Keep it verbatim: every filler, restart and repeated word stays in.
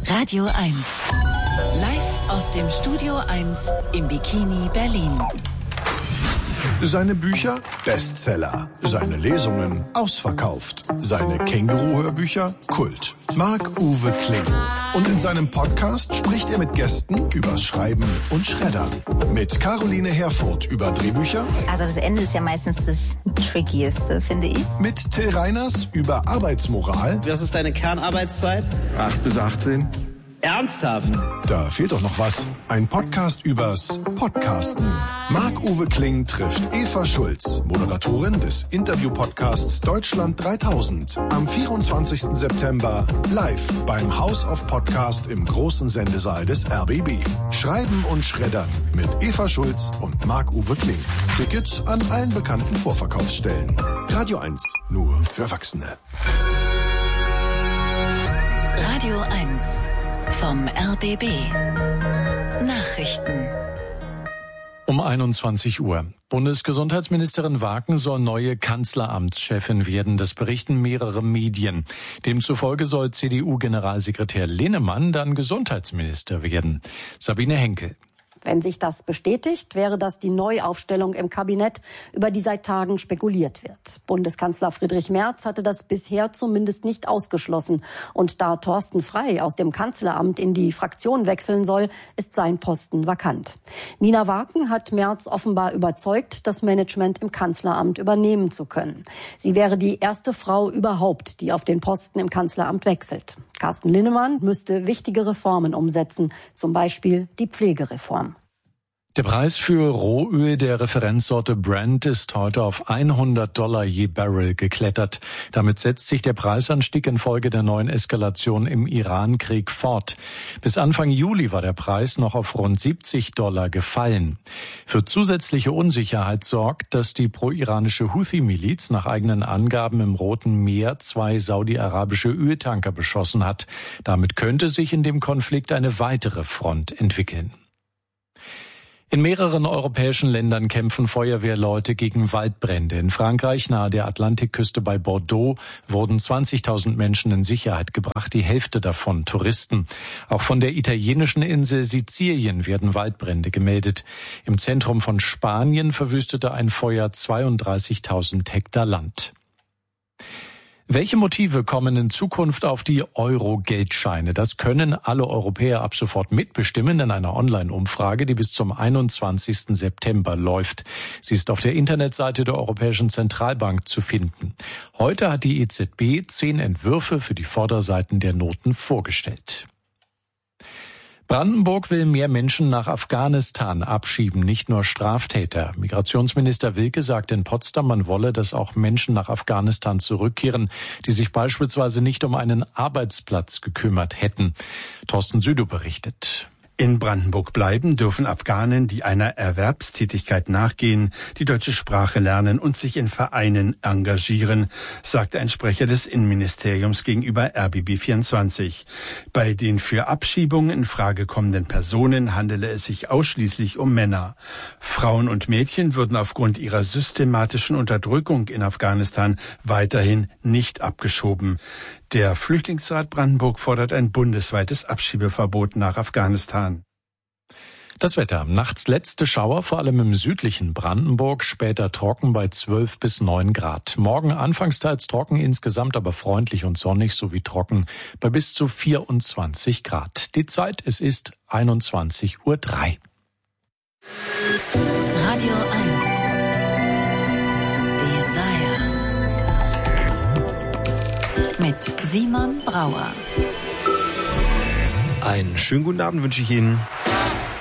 Radio eins. Live aus dem Studio eins im Bikini Berlin. Seine Bücher Bestseller, seine Lesungen ausverkauft, seine Känguru-Hörbücher Kult. Marc-Uwe Kling. Und in seinem Podcast spricht er mit Gästen übers Schreiben und Schreddern. Mit Caroline Herfurth über Drehbücher. Also das Ende ist ja meistens das Trickieste, finde ich. Mit Till Reiners über Arbeitsmoral. Was ist deine Kernarbeitszeit? acht bis achtzehn. Ernsthaft? Da fehlt doch noch was. Ein Podcast übers Podcasten. Marc-Uwe Kling trifft Eva Schulz, Moderatorin des Interview-Podcasts Deutschland dreitausend. Am vierundzwanzigsten September live beim House of Podcast im großen Sendesaal des R B B. Schreiben und Schreddern mit Eva Schulz und Marc-Uwe Kling. Tickets an allen bekannten Vorverkaufsstellen. Radio eins, nur für Erwachsene. Radio eins. Vom R B B. Nachrichten. Um einundzwanzig Uhr. Bundesgesundheitsministerin Waken soll neue Kanzleramtschefin werden. Das berichten mehrere Medien. Demzufolge soll C D U-Generalsekretär Linnemann dann Gesundheitsminister werden. Sabine Henkel. Wenn sich das bestätigt, wäre das die Neuaufstellung im Kabinett, über die seit Tagen spekuliert wird. Bundeskanzler Friedrich Merz hatte das bisher zumindest nicht ausgeschlossen. Und da Thorsten Frey aus dem Kanzleramt in die Fraktion wechseln soll, ist sein Posten vakant. Nina Waken hat Merz offenbar überzeugt, das Management im Kanzleramt übernehmen zu können. Sie wäre die erste Frau überhaupt, die auf den Posten im Kanzleramt wechselt. Carsten Linnemann müsste wichtige Reformen umsetzen, zum Beispiel die Pflegereform. Der Preis für Rohöl der Referenzsorte Brent ist heute auf hundert Dollar je Barrel geklettert. Damit setzt sich der Preisanstieg infolge der neuen Eskalation im Iran-Krieg fort. Bis Anfang Juli war der Preis noch auf rund siebzig Dollar gefallen. Für zusätzliche Unsicherheit sorgt, dass die pro-iranische Houthi-Miliz nach eigenen Angaben im Roten Meer zwei saudi-arabische Öltanker beschossen hat. Damit könnte sich in dem Konflikt eine weitere Front entwickeln. In mehreren europäischen Ländern kämpfen Feuerwehrleute gegen Waldbrände. In Frankreich nahe der Atlantikküste bei Bordeaux wurden zwanzigtausend Menschen in Sicherheit gebracht, die Hälfte davon Touristen. Auch von der italienischen Insel Sizilien werden Waldbrände gemeldet. Im Zentrum von Spanien verwüstete ein Feuer zweiunddreißigtausend Hektar Land. Welche Motive kommen in Zukunft auf die Euro-Geldscheine? Das können alle Europäer ab sofort mitbestimmen in einer Online-Umfrage, die bis zum einundzwanzigsten September läuft. Sie ist auf der Internetseite der Europäischen Zentralbank zu finden. Heute hat die E Z B zehn Entwürfe für die Vorderseiten der Noten vorgestellt. Brandenburg will mehr Menschen nach Afghanistan abschieben, nicht nur Straftäter. Migrationsminister Wilke sagt in Potsdam, man wolle, dass auch Menschen nach Afghanistan zurückkehren, die sich beispielsweise nicht um einen Arbeitsplatz gekümmert hätten. Thorsten Südow berichtet. In Brandenburg bleiben dürfen Afghanen, die einer Erwerbstätigkeit nachgehen, die deutsche Sprache lernen und sich in Vereinen engagieren, sagte ein Sprecher des Innenministeriums gegenüber R B B vierundzwanzig. Bei den für Abschiebungen in Frage kommenden Personen handele es sich ausschließlich um Männer. Frauen und Mädchen würden aufgrund ihrer systematischen Unterdrückung in Afghanistan weiterhin nicht abgeschoben. Der Flüchtlingsrat Brandenburg fordert ein bundesweites Abschiebeverbot nach Afghanistan. Das Wetter. Nachts letzte Schauer, vor allem im südlichen Brandenburg, später trocken bei zwölf bis neun Grad. Morgen anfangs teils trocken, insgesamt aber freundlich und sonnig sowie trocken bei bis zu vierundzwanzig Grad. Die Zeit, es ist einundzwanzig Uhr drei. Radio eins. Mit Simon Brauer. Einen schönen guten Abend wünsche ich Ihnen.